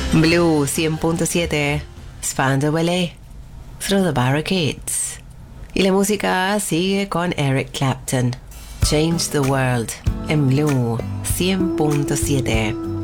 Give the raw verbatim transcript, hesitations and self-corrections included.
Blue cien punto siete, Spandau Ballet, Through the Barricades. Y la música sigue con Eric Clapton, Change the World, en Blue cien punto siete.